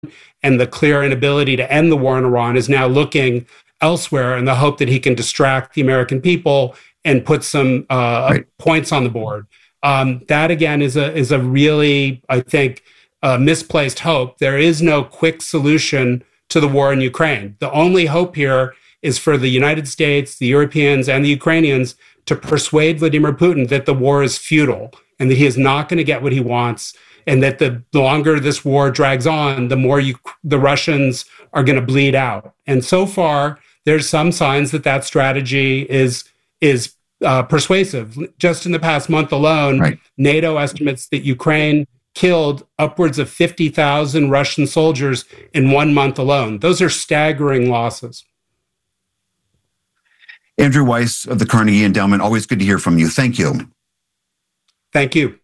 and the clear inability to end the war in Iran, is now looking elsewhere in the hope that he can distract the American people and put some points on the board. That again is a really, I think, misplaced hope. There is no quick solution to the war in Ukraine. The only hope here is for the United States, the Europeans, and the Ukrainians to persuade Vladimir Putin that the war is futile and that he is not going to get what he wants, and that the longer this war drags on, the more the Russians are going to bleed out. And so far, there's some signs that that strategy is persuasive. Just in the past month alone, NATO estimates that Ukraine killed upwards of 50,000 Russian soldiers in 1 month alone. Those are staggering losses. Andrew Weiss of the Carnegie Endowment, always good to hear from you. Thank you. Thank you.